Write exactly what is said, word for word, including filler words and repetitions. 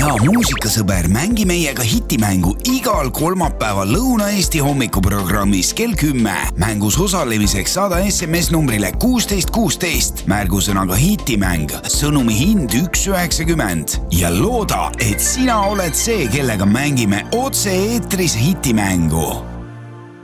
ja muusikasõber, mängi meiega hitimängu igal kolmapäeval Lõuna-Eesti hommikuprogrammis kell kümme. Mängus osalemiseks saada S M S numbrile kuusteist kuusteist, märgusõnaga hitimäng, sõnumi hind üks üheksakümmend ja looda, et sina oled see, kellega mängime otse eetris hitimängu.